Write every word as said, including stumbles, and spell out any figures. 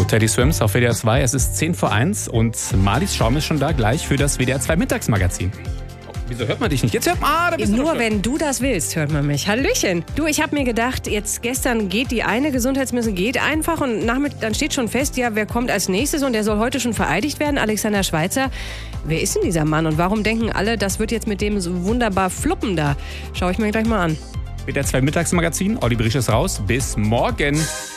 Teddy Swims auf W D R zwei. Es ist zehn vor eins und Marlies Schaum ist schon da, gleich für das W D R zwei Mittagsmagazin. Oh, wieso hört man dich nicht? Jetzt hört man, ah, da bist du. Nur wenn du das willst, hört man mich. Hallöchen. Du, ich habe mir gedacht, jetzt gestern geht die eine Gesundheitsministerin, geht einfach und nachmittag, dann steht schon fest, ja, wer kommt als nächstes und der soll heute schon vereidigt werden, Alexander Schweitzer. Wer ist denn dieser Mann und warum denken alle, das wird jetzt mit dem so wunderbar fluppen da? Schau ich mir gleich mal an. W D R zwei Mittagsmagazin, Olli Brisch ist raus. Bis morgen.